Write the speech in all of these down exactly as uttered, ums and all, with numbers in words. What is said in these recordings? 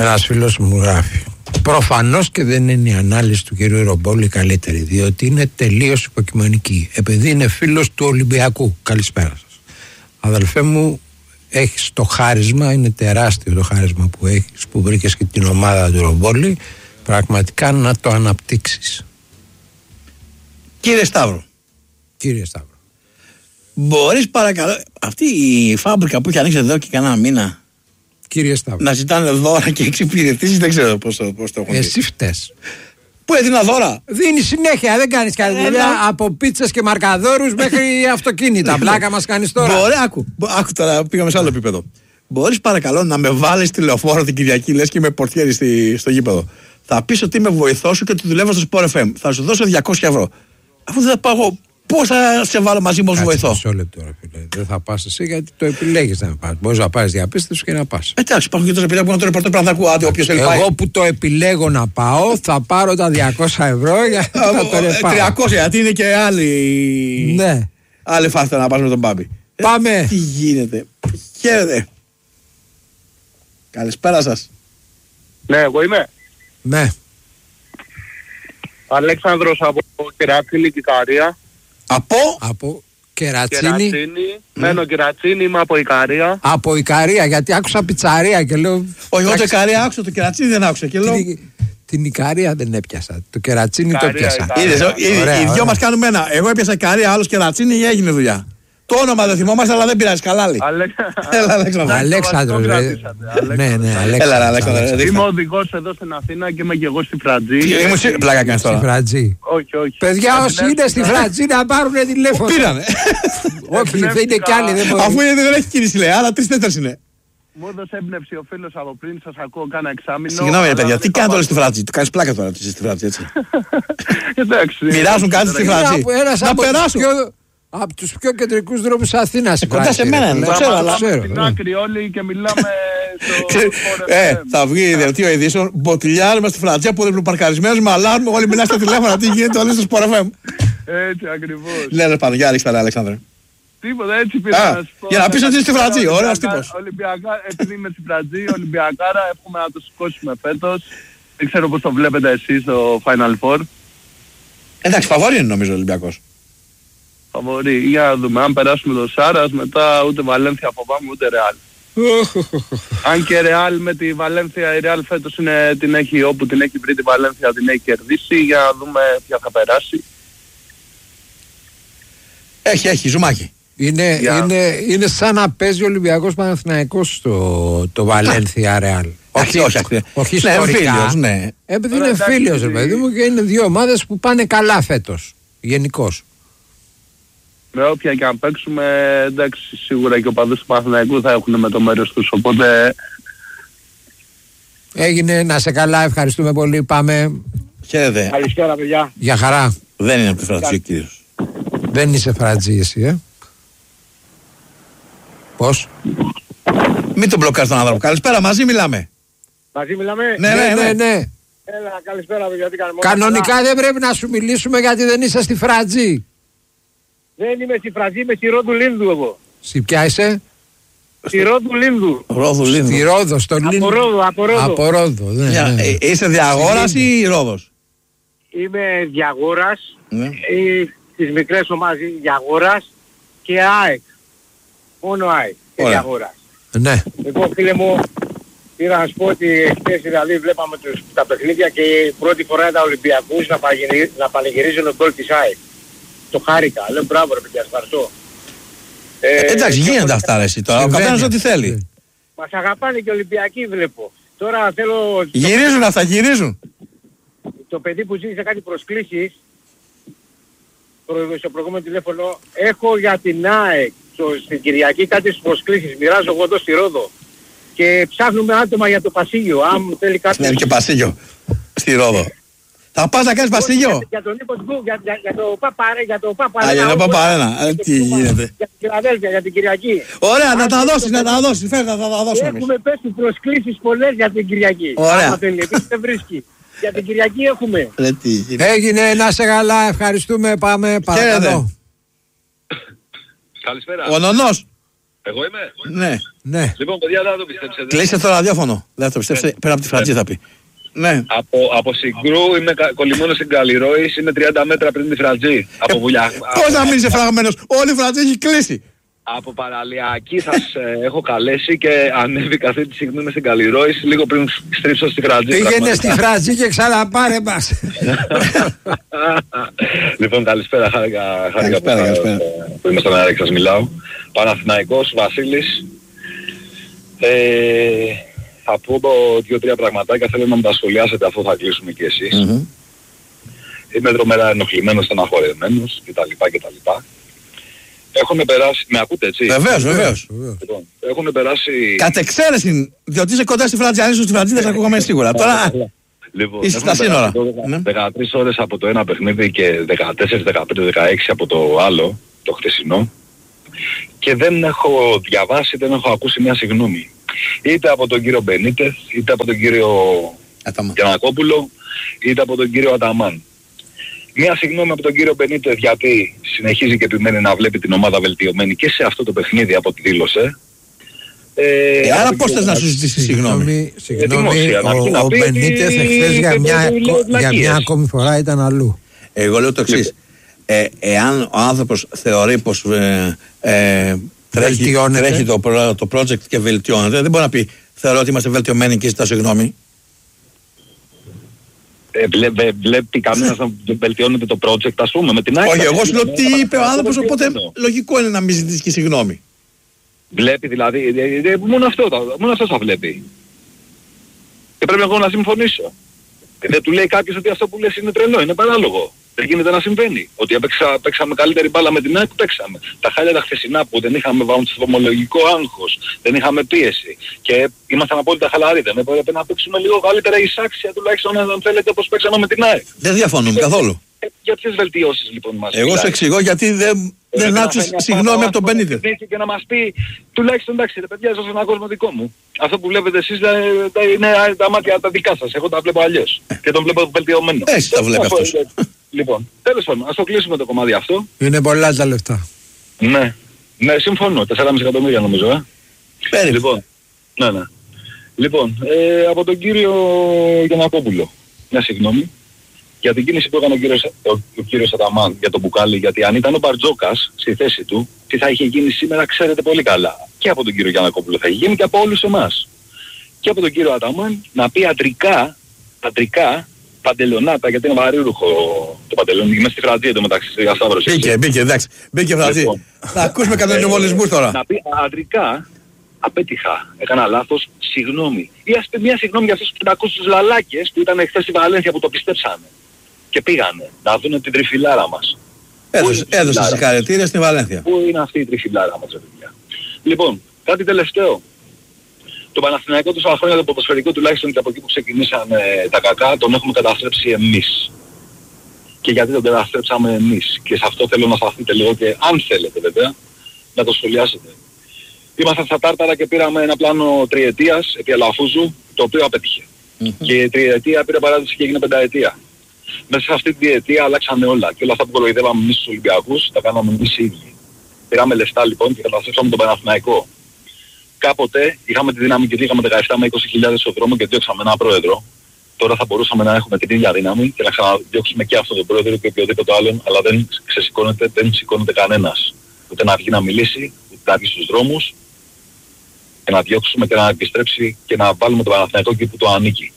Ένας φίλος μου γράφει. Προφανώς και δεν είναι η ανάλυση του κυρίου Ρομπόλη καλύτερη, διότι είναι τελείως υποκειμενική. Επειδή είναι φίλος του Ολυμπιακού. Καλησπέρα σας. Αδελφέ μου, έχεις το χάρισμα, είναι τεράστιο το χάρισμα που έχεις, που βρήκες και την ομάδα του Ρομπόλη. Πραγματικά να το αναπτύξεις. Κύριε Σταύρο. Κύριε Σταύρο. Μπορείς παρακαλώ, αυτή η φάμπρικα που έχει ανοίξει εδώ και κανένα μήνα, Κύριε Σταύρο, να ζητάνε δώρα και εξυπηρετήσεις, δεν ξέρω πώς, πώς το έχουν. Εσύ φταίς. Πού έδινα δώρα? Δίνει συνέχεια, δεν κάνεις καλή δουλειά. Από πίτσες και μαρκαδόρους μέχρι αυτοκίνητα. Πλάκα μας κάνεις τώρα. Μπορεί, άκου, άκου τώρα, πήγαμε σε άλλο επίπεδο. Μπορείς παρακαλώ να με βάλεις τηλεοφόρο την Κυριακή, λες και είμαι πορτιέρη στη, στο γήπεδο. Θα πεις ότι είμαι βοηθός σου και ότι δουλεύω στο Sport εφ εμ. Θα σου δώσω διακόσια ευρώ. Αφού δεν θα πάω, πώς θα σε βάλω μαζί μου ως βοηθό? Μισό λεπτό, ρε φίλε. Δεν θα πας εσύ γιατί το επιλέγεις να πας. Μπορείς να πάρεις διαπίστευση και να πας. Εντάξει, υπάρχουν και τόσα παιδιά που να το ρεπορτέ πρέπει να τα ακούω. Άντε, όποιος θέλει πάει. Εγώ που το επιλέγω να πάω, θα πάρω τα διακόσια ευρώ για να το ρεπάω. τριακόσια, γιατί είναι και άλλη. Ναι. Άλλη φάστα να πας με τον Μπάμπη. Πάμε. Τι γίνεται? Χαίρετε. Καλησπέρα σας. Ναι, εγώ είμαι. Ναι. Αλέξανδρος από Κερατσίνη και Ικαρία. Από? Από Κερατσίνη. Κερατσίνη. Μένω Κερατσίνη, είμαι από Ικαρία. Από Ικαρία, γιατί άκουσα πιτσαρία και λέω. Όχι, εγώ το Ικαρία άκουσα, το Κερατσίνη δεν άκουσα. Και λέω. Την, την Ικαρία δεν έπιασα. Το Κερατσίνη το έπιασα. Είδες, οι δυο μας κάνουμε ένα. Εγώ έπιασα Ικαρία, άλλος Κερατσίνη, έγινε δουλειά. Το όνομα δεν θυμόμαστε, αλλά δεν πειράζει. Καλά λέει. Έλα, Αλέξανδρο. Αλέξανδρο. Ναι, ναι, Αλέξανδρο. Είμαι οδηγός εδώ στην Αθήνα και είμαι και εγώ στη Φρατζή. Πλάκα κάνεις τώρα. Στη Φρατζή. Όχι, όχι. Παιδιά, όσοι είναι στη Φρατζή να πάρουν τηλέφωνο. Πήρανε. Όχι, δεν είναι κι άλλοι. Αφού δεν έχει κίνηση, λέει. Άρα τρεις-τέσσερις είναι. Μου έδωσε έμπνευση ο φίλος από πριν, σας ακούω κάνα εξάμηνο. Συγγνώμη, παιδιά, τι κάνετε όλοι στη Φρατζή? Του κάνεις πλάκα τώρα στη Φρατζή, έτσι? Εντάξει. Μοιράζουν κάτι στη Φρατζή. Να περάσουν. Από τους πιο κεντρικούς δρόμους Αθήνας. Κοντά σε μένα είναι, το ξέρω, αλλά ξέρω. Στην άκρη όλοι και μιλάμε στο Ε, θα βγει δελτίο ειδήσεων, μποτιλιάρουμε στη Φρατζία που δεν παρκαρισμένους με αλάρμ, όλοι μιλάνε στα τηλέφωνα, τι γίνεται όλοι στο Sport εφ εμ. Έτσι ακριβώς. Ναι, ρε πάνω, για ρίξτε τα Αλέξανδρε. Τίποτα, έτσι πήρα να σου πω. Για να πεις ότι είσαι στη Φρατζή, ωραίος τύπος. Επειδή είμαι στη Φρατζή, Ολυμπιακάρα, εύχομαι να το σηκώσουμε φέτος. Δεν ξέρω πώς το βλέπετε εσείς στο Final Four. Εντάξει, φαβόρι είναι νομίζω ο Ολυμπιακός. Φαβορί. Για να δούμε. Αν περάσουμε το Σάρας, μετά ούτε Βαλένθια φοβάμαι, ούτε Ρεάλ. Αν και Ρεάλ με τη Βαλένθια, η Ρεάλ φέτος είναι, την έχει, όπου την έχει βρει τη Βαλένθια την έχει κερδίσει. Για να δούμε ποια θα περάσει. Έχει, έχει, ζουμάκι. Είναι, είναι, είναι σαν να παίζει ο Ολυμπιακός Παναθηναϊκός στο το Βαλένθια Ρεάλ. Όχι, όχι, όχι. Όχι ιστορικά. Ναι. Επειδή είναι φίλος, ρε παιδί μου, και είναι δύο ομάδες που πάνε καλά φέτος. Γενικώς. Με όποια και αν παίξουμε, εντάξει, σίγουρα και ο παδούς του Παναθηναϊκού θα έχουν με το μέρος τους, οπότε... Έγινε, να σε καλά, ευχαριστούμε πολύ, πάμε. Χαίρετε. Καλησπέρα, παιδιά. Για χαρά. Δεν είναι από τη Φρατζή ο κύριος. Δεν είσαι Φρατζή εσύ, ε. Πώς? Μην τον μπλοκάρεις τον άνθρωπο. Καλησπέρα, μαζί μιλάμε. Μαζί μιλάμε. Ναι, ναι, ναι. ναι. ναι. Έλα, καλησπέρα, παιδιά, τι κάνουμε. Κανονικά δεν πρέπει να σου μιλήσουμε γιατί δεν είσαι στη Φρατζή. Δεν είμαι στη Φρατζή, είμαι στη Ρόδου Λίνδου εγώ. Στη ποια είσαι? Στη Ρόδου Λίνδου. Ρόδου Λίνδου. Στη Ρόδο, στο Λίνδου. Από Ρόδο, από Ρόδο. Από Ρόδο, ναι, ναι. Ε, είσαι Διαγόρας ή Ρόδος? Είμαι Διαγόρας, ναι. ε, τις μικρές ομάδες Διαγόρας και ΑΕΚ. Μόνο ΑΕΚ και Διαγόρας. Ναι. Λοιπόν, φίλε μου, ήθελα να σου πω ότι χθες δηλαδή βλέπαμε τους, τα παιχνίδια και η πρώτη φορά τα Ολυμπιακούς να, πανηγυρί, να πανηγυρίζουν τον γκολ της ΑΕΚ. Το χάρηκα. Λέω μπράβο ρε παιδιά, ευχαριστώ. Ε, εντάξει, γίνονται αυτά ρε εσύ τώρα. Ο καθένας ό,τι θέλει. Μας αγαπάνε και οι Ολυμπιακοί βλέπω. Τώρα θέλω... Γυρίζουν αυτά, γυρίζουν. Το παιδί που ζήτησε κάτι προσκλήσεις στο προηγούμενο τηλέφωνο, έχω για την ΑΕΚ στην Κυριακή κάτι προσκλήσεις. Μοιράζω εγώ εδώ στη Ρόδο. Και ψάχνουμε άτομα για το Πασίγιο. Αν θέλει κάποιος... Ναι, και Πασίγιο. Στη Ρόδο. Θα πας να κάνεις Πασίγιο. Για τον Νίκο Τσμπού, για, για, για το Παπαρέ, για το Παπαρένα. Α, για το Παπαρένα. Τι γίνεται. Για την Φιλαδέλφια, για την Κυριακή. Ωραία, να τα δώσεις, να τα δώσεις. Φέρε, να τα δώσουμε εμείς. Έχουμε πέσει προσκλήσεις πολλές για την Κυριακή. Ωραία. Άμα θέλει, επίσης δεν βρίσκει. Για την Κυριακή έχουμε. Έγινε, να σε καλά, ευχαριστούμε, πάμε παρακαλώ. Καλησπέρα. Ο Νονός. Εγώ είμαι. Ναι. Ναι. Λοιπόν, παιδιά, δεν θα το πιστέψετε. Κλείσε το ραδιόφωνο. Δεν θα το πιστέψετε. Πέρα από τη Φρατζή θα πει. Ναι. Από, από Συγκρού είμαι κα- κολλημένος στην Καλλιρόης, είμαι τριάντα μέτρα πριν τη Φρατζή. Από Βουλιά. Πώς να μείνεις φραγμένος. Όλη η Φρατζή έχει κλείσει. Από Παραλιακή σας ε, έχω καλέσει και ανέβηκα αυτή τη στιγμή είμαι στην Καλλιρόης λίγο πριν στρίψω στη Φρατζή. Πήγαινε στη Φρατζή και ξαναπάρε μας. Λοιπόν, καλησπέρα, χάρηκα, χάρηκα Καλησπέρα, που, καλησπέρα. που είμαι στον αέρα και σας μιλάω. Παναθηναϊκός, Βασίλης. Ε, θα πω δύο-τρία πραγματάκια, θέλω να μου τα σχολιάσετε αφού θα κλείσουμε κι εσείς. Μμμ. Είμαι δρομερά ενοχλημένος, στεναχωρεμένος κτλ. κτλ. Έχουν περάσει, με ακούτε έτσι? Βεβαίως, βεβαίως. Λοιπόν, έχουν περάσει... Κατ' εξαίρεση, διότι είσαι κοντά στη Φρατζή. Αν ήσουν στη Φρατζή δεν σε ακούγαμε σίγουρα. Τώρα Λοιπόν, είσαι έχουμε στα σύνορα. περάσει Ναι. δεκατρείς ώρες από το ένα παιχνίδι και δεκατέσσερα, δεκαπέντε, δεκαέξι από το άλλο, το χθεσινό, και δεν έχω διαβάσει, δεν έχω ακούσει μια συγγνώμη. Είτε από τον κύριο Μπενίτεθ, είτε από τον κύριο Ατάμα. Γιαννακόπουλο, είτε από τον κύριο Αταμάν. Μια συγγνώμη από τον κύριο Μπενίτεθ γιατί συνεχίζει και επιμένει να βλέπει την ομάδα βελτιωμένη και σε αυτό το παιχνίδι από ό,τι δήλωσε. Ε, Ε, άρα από πώς τον θες να κύριο σου ζητήσει συγγνώμη. Συγγνώμη, δημόσια, να βγει ο, να ο πει ότι Μπενίτεθ εχθές για δεν μια, του λέω για βλακίες. μια ακόμη φορά ήταν αλλού. Εγώ λέω το εξής. Ε, εάν ο άνθρωπος θεωρεί πως ε, ε, τρέχει, Βελτιώνεται. τρέχει το, προ- το project και βελτιώνεται, δεν μπορεί να πει θεωρώ ότι είμαστε βελτιωμένοι και ζητάω συγγνώμη. Ε, βλέ, βε- βλέπει κανένας να βελτιώνεται το project, ας πούμε, με την άκρη. Όχι, εγώ σου λέω τι είπε ο άνθρωπος, οπότε Βελτιωμένο. λογικό είναι να μην ζητήσει και συγγνώμη. Βλέπει δηλαδή, ε, ε, μόνο αυτό, θα- μόνο αυτό θα βλέπει. Και πρέπει εγώ να συμφωνήσω. Ε, δεν του λέει κάποιος ότι αυτό που λες είναι τρελό, είναι παράλογο. Δεν γίνεται να συμβαίνει. Ότι έπαιξα, παίξαμε καλύτερη μπάλα με την ΑΕΚ, παίξαμε. Τα χάλια τα χθεσινά που δεν είχαμε βαθμολογικό άγχος, δεν είχαμε πίεση και ήμασταν απόλυτα χαλαροί. Δεν έπρεπε να παίξουμε λίγο καλύτερα εισάξια τουλάχιστον αν θέλετε όπως παίξαμε με την ΑΕΚ. Δεν διαφωνούμε καθόλου. Ε, για ποιες βελτιώσεις λοιπόν μας Εγώ σου μιλάει? εξηγώ γιατί δεν, δεν άκουσες συγγνώμη από τον Μπενίτεθ. Και να μας πει, τουλάχιστον εντάξει ρε παιδιά, ζω σε έναν κόσμο δικό μου. Αυτό που βλέπετε εσείς ε, τα- είναι τα μάτια τα δικά σας. Εγώ τα βλέπω αλλιώς. Και τον βλέπω βελτιωμένο. Έτσι τα βλέπει Αυτό, αυτός. ε, Λοιπόν, τέλος πάντων, ας το κλείσουμε το κομμάτι αυτό. Είναι πολλά τα λεφτά. Ναι, ναι, συμφωνώ. τέσσερα κόμμα πέντε εκατομμύρια νομίζω, ε. Περίπου. Λοιπόν, ναι, ναι. Λοιπόν, ε, από τον κύριο Γιαννακόπουλο, μια συγγνώμη, για την κίνηση που έκανε ο κύριος, ο, ο κύριος Αταμάν για τον Μπουκάλι, γιατί αν ήταν ο Μπαρτζόκας στη θέση του, τι θα είχε γίνει σήμερα ξέρετε πολύ καλά. Και από τον κύριο Γιαννακόπουλο θα είχε γίνει και από όλους εμάς. Και από τον κύριο Αταμάν να πει αντρικά, αντρικά, παντελονάτα, γιατί είναι βαρύρουχο το παντελόνι, είμαι στη Φρατζή εντωμεταξύ στη Γασταύρωση. Μπήκε, μπήκε, εντάξει. Μπήκε Φρατζή. Λοιπόν. Θα ακούσουμε κανονισμούς τώρα. Να πει αντρικά, απέτυχα, έκανα λάθος, συγγνώμη. Ή ας πει μια συγγνώμη για αυτούς τους πεντακόσιους λαλάκες που ήταν χθες στη Βαλένθια που το πιστέψανε. Και πήγανε να δουν την τριφυλάρα μας. Έδωσε, Πού είναι η έδωσε τριφυλάρα? συγχαρητήρια στην Βαλένθια. Πού είναι αυτή η τριφυλάρα μας, ρε παιδιά? Λοιπόν, κάτι τελευταίο. Το Παναθηναϊκό τόσα χρόνια, το ποδοσφαιρικό τουλάχιστον και από εκεί που ξεκινήσαν ε, τα κακά, τον έχουμε καταστρέψει εμείς. Και γιατί τον καταστρέψαμε εμείς. Και σε αυτό θέλω να σταθείτε λίγο και αν θέλετε βέβαια, να το σχολιάσετε. Ήμασταν στα Τάρταρα και πήραμε ένα πλάνο τριετίας επί Αλαφούζου, το οποίο απέτυχε. Και η τριετία πήρε παράδοση και έγινε πενταετία. Μέσα σε αυτή την τριετία αλλάξανε όλα. Και όλα αυτά που κοροϊδεύαμε εμείς τους Ολυμπιακούς, τα κάναμε εμείς οι ίδιοι. Πήραμε λεφτά λοιπόν και καταστρέψαμε τον Παναθηναϊκό. Κάποτε είχαμε τη δύναμη και βγήκαμε δεκαεπτά με είκοσι χιλιάδες στον δρόμο και διώξαμε έναν πρόεδρο. Τώρα θα μπορούσαμε να έχουμε την ίδια δύναμη και να ξαναδιώξουμε και αυτόν τον πρόεδρο και οποιοδήποτε άλλον, αλλά δεν ξεσηκώνεται, δεν σηκώνεται κανένας. Ούτε να βγει να μιλήσει, ούτε να βγει στους δρόμους και να διώξουμε και να επιστρέψει και να βάλουμε τον Παναθηναϊκό εκεί που το ανήκει.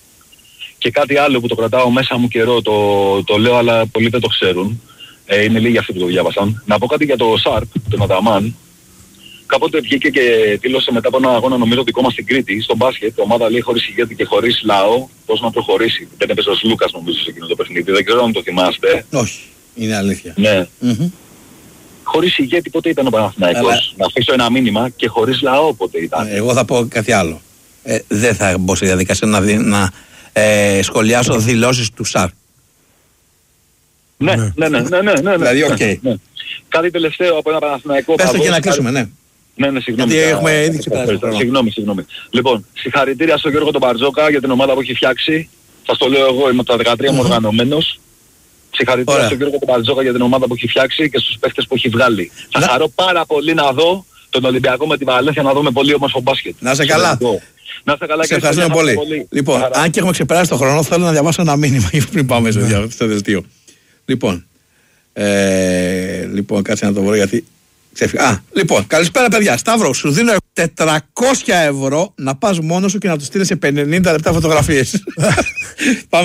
Και κάτι άλλο που το κρατάω μέσα μου καιρό, το, το λέω αλλά πολλοί δεν το ξέρουν, ε, είναι λίγοι αυτοί που το διάβασαν. Να πω κάτι για το Σάρπ, τον Αταμάν. Κάποτε βγήκε και δήλωσε μετά από ένα αγώνα νομίζω δικό μας στην Κρήτη, στο μπάσκετ, ομάδα λέει χωρίς ηγέτη και χωρίς λαό, πώς να προχωρήσει. Δεν έπαιζε ο Λούκας νομίζω σε εκείνο το παιχνίδι, δεν ξέρω αν το θυμάστε. Όχι, είναι αλήθεια. Ναι. Μμμ. Χωρίς ηγέτη πότε ήταν ο Παναθηναϊκός, Αλλά- να αφήσω ένα μήνυμα, και χωρίς λαό πότε ήταν. Εγώ θα πω κάτι άλλο. Ε, δεν θα μπω σε διαδικασία να, δι- να ε, σχολιάσω δηλώσεις του ΣΑΡ. Ναι, ναι, ναι, ναι, ναι, ναι, ναι. Δηλαδή, οκ. Ναι, ναι. Κάτι τελευταίο από ένα Παναθηναϊκό. Πες το παδό, και να συγχαρη- κλείσουμε, ναι. Ναι, ναι, συγγνώμη. Γιατί θα- έχουμε ήδη θα- ξεπεράσει το χρόνο. Συγγνώμη, συγγνώμη. Λοιπόν, συγχαρητήρια στον Γιώργο τον Μπαρτζόκα για την ομάδα που έχει φτιάξει. Σας το λέω εγώ, είμαι από τα δεκατρία μου οργανωμένος. Συγχαρητήρια Ωραία. στον Γιώργο τον Μπαρτζόκα για την ομάδα που έχει φτιάξει και στους παίχτες που έχει βγάλει. Θα Να- χαρώ πάρα πολύ να δω τον Ολυμπιακό με τη Βαλένθια να δούμε πολύ όμορφο μπάσκετ. Να είσαι καλά. Να είστε καλά σε και ευχαριστούμε πολύ. πολύ. Λοιπόν, Άρα. αν και έχουμε ξεπεράσει το χρόνο, θέλω να διαβάσω ένα μήνυμα πριν πάμε στο, στο δελτίο. Λοιπόν, ε, λοιπόν, κάτσε να το βρω γιατί ξέφυγα. Α, λοιπόν, καλησπέρα παιδιά. Σταύρο, σου δίνω τετρακόσια ευρώ να πας μόνος σου και να του στείλεις σε πενήντα λεπτά φωτογραφίες. Πάμε.